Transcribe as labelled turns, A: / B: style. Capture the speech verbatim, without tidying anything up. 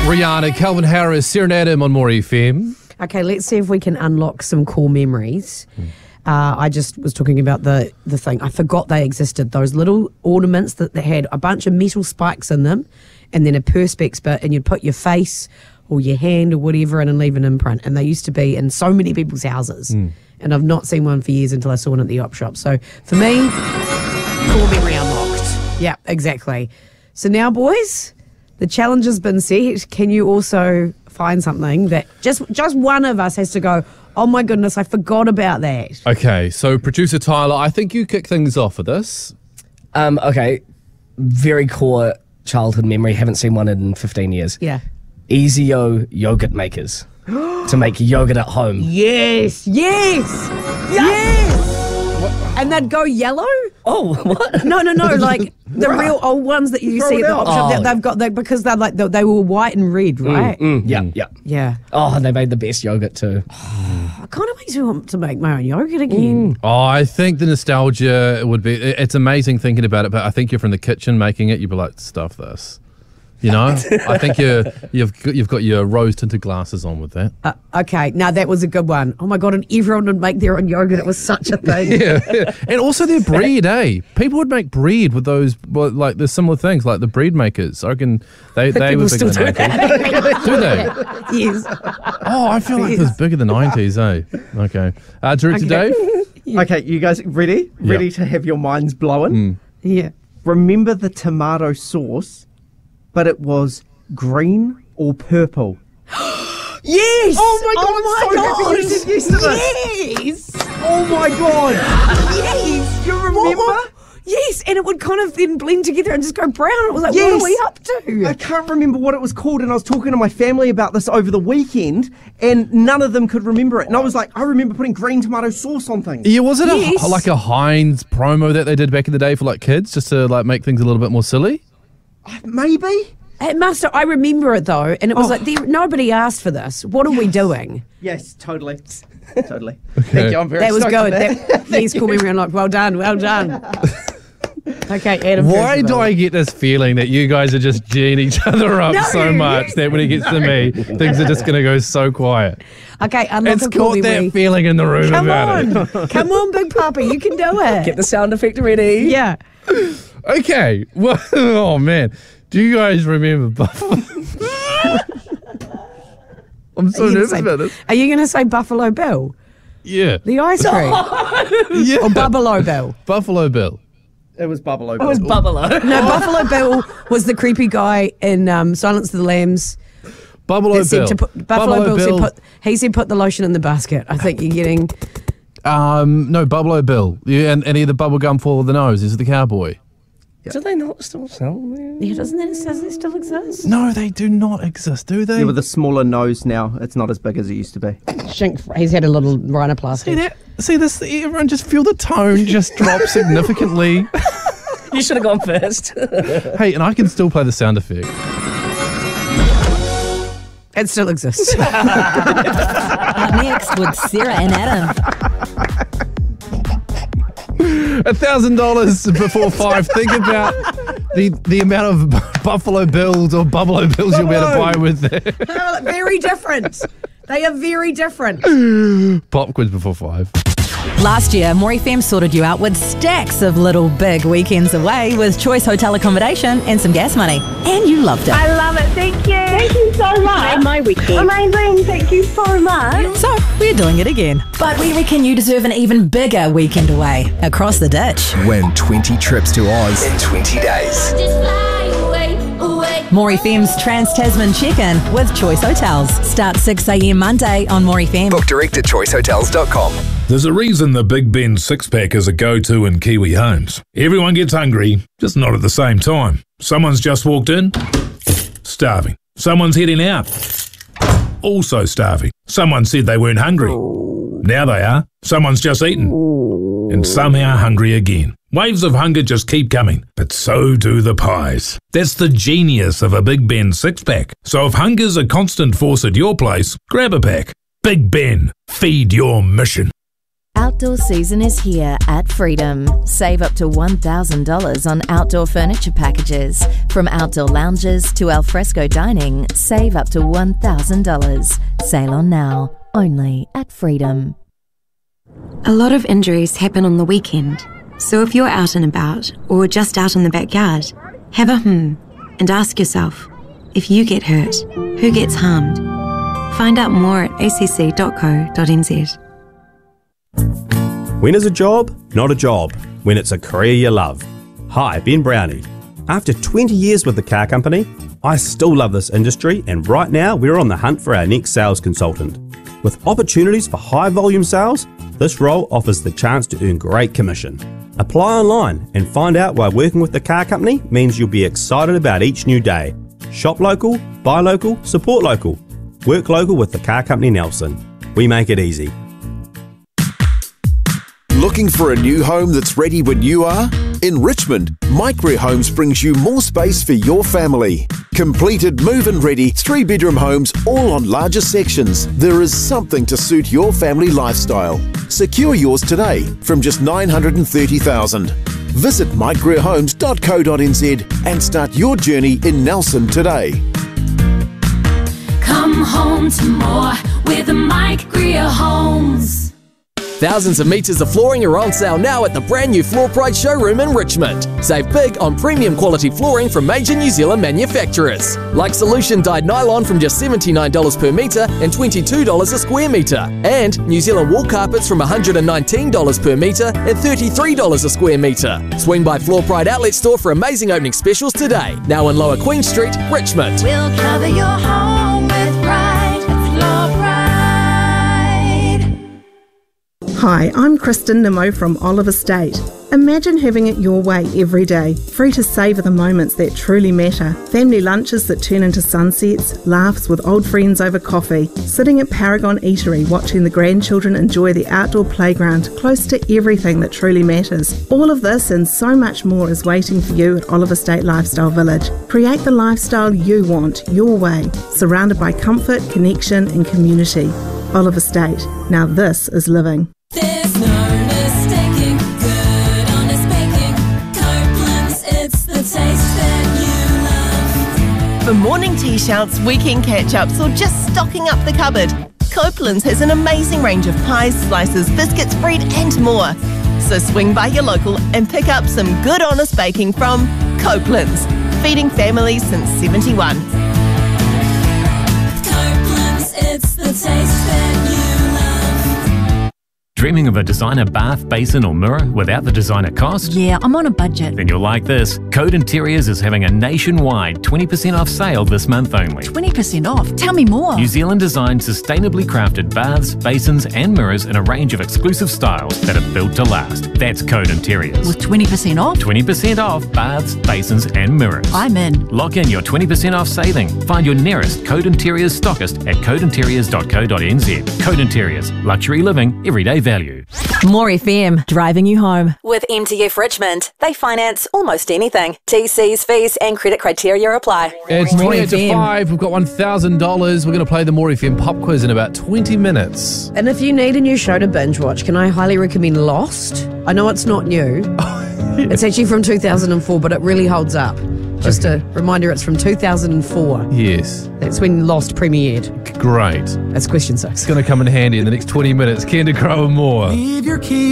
A: Rihanna, Calvin Harris, Sarah and Adam on More F M.
B: Okay, let's see if we can unlock some cool memories.
A: Hmm.
B: Uh, I just was talking about the, the thing. I forgot they existed. Those little ornaments that they had a bunch of metal spikes in them and then a perspex bit, and you'd put your face or your hand or whatever in and leave an imprint. And they used to be in so many people's houses.
A: Mm.
B: And I've not seen one for years until I saw one at the op shop. So for me, cool memory unlocked. Yeah, exactly. So now, boys, the challenge has been set. Can you also find something that just just one of us has to go, oh my goodness, I forgot about that?
A: Okay, so producer Tyler, I think you kick things off with this.
C: Um, okay, very core childhood memory. Haven't seen one in fifteen years.
B: Yeah.
C: Easy-O yogurt makers to make yogurt at home.
B: Yes, yes, yes. What? And they'd go yellow?
C: Oh, what?
B: No, no, no, like the real old ones that you
C: Throw
B: see
C: it
B: at the
C: out.
B: op shop,
C: Oh.
B: they- they've got, they, because they're like, they, they were white and red, right?
C: Mm, yeah, yeah.
B: Yeah.
C: Oh, and they made the best yogurt too.
B: It kind of makes me want to make my own yogurt again.
A: Oh, I think the nostalgia would be, it- it's amazing thinking about it, but I think you're from the kitchen making it, you'd be like, stuff this. You know? I think you're, you've, got- you've got your rose-tinted glasses on with that.
B: Uh, okay, now that was a good one. Oh my God, and everyone would make their own yogurt. It was such a thing.
A: Yeah, yeah. And also their bread, eh? People would make bread with those, well, like, there's similar things, like the bread makers. I reckon they, they were
B: People
A: bigger
B: still
A: than
B: do
A: nineties. Do they?
B: Yes.
A: Oh, I feel like it was bigger than nineties, eh? Okay. Uh, Director
B: Okay.
A: Dave?
D: Okay, you guys ready?
A: Yeah.
D: Ready to have your minds blown?
B: Yeah.
D: Remember the tomato sauce, but it was green or purple.
B: Yes!
D: Oh my God,
B: Oh
D: I'm so
B: my
D: happy you
B: God.
D: said yes to this.
B: Yes!
D: Oh my God!
B: Yes!
D: You
B: What-
D: remember?
B: what- Yes, and it would kind of then blend together and just go brown. It was like,
D: Yes.
B: what are we up to?
D: I can't remember what it was called, and I was talking to my family about this over the weekend, and none of them could remember it. And I was like, I remember putting green tomato sauce on things.
A: Yeah, was it
B: Yes.
A: a, like a Heinz promo that they did back in the day for like kids, just to like make things a little bit more silly?
D: Maybe?
B: It must have, I remember it though, and it was
D: Oh.
B: like, there, nobody asked for this. What are we doing?
D: Yes, totally. Totally. Thank you, I'm very
B: That was
D: stoked
B: good.
D: for that.
B: That, yes, call me unlocked. Well done, well done. Okay, Adam.
A: Why
B: first of
A: do
B: all.
A: I get this feeling that you guys are just geeing each other up
B: No,
A: so much that when it gets to me, things are just going to go so quiet?
B: Okay, unlock
A: It's
B: a cool
A: got that
B: memory.
A: feeling in the room
B: Come
A: about
B: on.
A: it.
B: Come on, Big Papa, you can do it.
C: Get the sound effect ready.
B: Yeah.
A: Okay. Well, oh, man. Do you guys remember Buffalo? I'm so
B: Are you gonna
A: nervous
B: say-
A: about this.
B: Are you going to say Buffalo Bill?
A: Yeah.
B: The ice cream?
A: Yeah.
B: Or Buffalo Bill?
A: Buffalo Bill.
D: It was Buffalo.
C: It was Buffalo.
B: No, Buffalo Bill was the creepy guy in um, Silence of the Lambs.
A: Buffalo
B: That said
A: Bill.
B: to put, Buffalo, Bill, said put, he said put the lotion in the basket. I think you're getting...
A: Um, no, Buffalo Bill. Yeah, and, and he had the bubble gum for the nose. Is the cowboy?
C: Do they not still sell them?
B: Yeah, doesn't that, does it still exist?
A: No, they do not exist, do they?
D: Yeah, with a smaller nose now. It's not as big as it used to be.
B: Shink, he's had a little
A: See
B: rhinoplasty.
A: that? See this? Everyone just feel the tone just drop significantly.
C: You should have gone first.
A: Hey, and I can still play the sound effect.
B: It still exists.
E: Up next with Sarah and Adam.
A: A thousand dollars before five. Think about the the amount of Buffalo Bills or Buffalo Bills you'll be able to buy with there.
B: They're very different. They are very different.
A: Pop quiz before five.
E: Last year, More F M sorted you out with stacks of little big weekends away with choice hotel accommodation and some gas money. And you loved it.
F: I love it. Thank you. Thank you so much.
G: Made my weekend.
F: Amazing. Thank you so much.
E: So, we're doing it again. But we reckon you deserve an even bigger weekend away across the ditch.
H: Win twenty trips to Oz in twenty days.
E: More F M's Trans-Tasman check-in with Choice Hotels. Start six a.m. Monday on More F M.
H: Book direct at choice hotels dot com.
I: There's a reason the Big Ben six-pack is a go-to in Kiwi homes. Everyone gets hungry, just not at the same time. Someone's just walked in, starving. Someone's heading out, also starving. Someone said they weren't hungry. Now they are. Someone's just eaten, and somehow hungry again. Waves of hunger just keep coming, but so do the pies. That's the genius of a Big Ben six-pack. So if hunger's a constant force at your place, grab a pack. Big Ben, feed your mission.
E: Our
G: outdoor season is here at Freedom. Save up to one thousand dollars on outdoor furniture packages. From outdoor lounges to alfresco dining, save up to one thousand dollars. Sail on now, only at Freedom.
J: A lot of injuries happen on the weekend, so if you're out and about or just out in the backyard, have a hmm and ask yourself, if you get hurt, who gets harmed? Find out more at a c c dot co dot n z.
K: When is a job not a job? When it's a career you love. Hi, Ben Brownie. After twenty years with the car company, I still love this industry, and right now we're on the hunt for our next sales consultant. With opportunities for high volume sales, this role offers the chance to earn great commission. Apply online and find out why working with the car company means you'll be excited about each new day. Shop local, buy local, support local. Work local with the car company Nelson. We make it easy.
L: Looking for a new home that's ready when you are? In Richmond, Microware Homes brings you more space for your family. Completed move-in ready three-bedroom homes, all on larger sections. There is something to suit your family lifestyle. Secure yours today from just nine hundred thirty thousand dollars. Visit microware homes dot co dot n z and start your journey in Nelson today.
M: Come home to more with the Mike Greer Homes.
N: Thousands of metres of flooring are on sale now at the brand new Floor Pride showroom in Richmond. Save big on premium quality flooring from major New Zealand manufacturers. Like Solution dyed nylon from just seventy-nine dollars per metre and twenty-two dollars a square metre. And New Zealand wool carpets from one hundred nineteen dollars per metre and thirty-three dollars a square metre. Swing by Floor Pride Outlet Store for amazing opening specials today. Now in Lower Queen Street, Richmond.
M: We'll cover your home with pride at Floor Pride.
O: Hi, I'm Kristen Nimmo from Olive Estate. Imagine having it your way every day, free to savour the moments that truly matter. Family lunches that turn into sunsets, laughs with old friends over coffee, sitting at Paragon Eatery watching the grandchildren enjoy the outdoor playground close to everything that truly matters. All of this and so much more is waiting for you at Olive Estate Lifestyle Village. Create the lifestyle you want, your way, surrounded by comfort, connection and community. Olive Estate. Now this is living.
M: There's no mistaking good, honest baking. Copeland's, it's the taste that you love.
P: For morning tea shouts, weekend catch-ups, or just stocking up the cupboard, Copeland's has an amazing range of pies, slices, biscuits, bread and more. So swing by your local and pick up some good, honest baking from Copeland's, feeding families since seventy-one.
M: Copeland's, it's the taste that you love.
Q: Dreaming of a designer bath, basin or mirror without the designer cost?
E: Yeah, I'm on a budget.
Q: Then you'll like this. Code Interiors is having a nationwide twenty percent off sale this month only.
E: twenty percent off? Tell me more.
Q: New Zealand designed sustainably crafted baths, basins and mirrors in a range of exclusive styles that are built to last. That's Code Interiors.
E: With twenty percent off?
Q: twenty percent off baths, basins and mirrors.
E: I'm in.
Q: Lock in your twenty percent off saving. Find your nearest Code Interiors stockist at code interiors dot co dot n z. Code Interiors. Luxury living, everyday value.
E: More F M, driving you home.
R: With M T F Richmond, they finance almost anything. T Cs, fees and credit criteria apply.
A: It's twenty to five. We've got one thousand dollars. We're going to play the More F M pop quiz in about twenty minutes.
B: And if you need a new show to binge watch, can I highly recommend Lost? I know it's not new. It's actually from two thousand four, but it really holds up. Just okay. a reminder, it's from two thousand four.
A: Yes.
B: That's when Lost premiered.
A: Great.
B: That's question six.
A: It's going to come in handy in the next twenty minutes. Kinder Crow and more.
S: Leave your key.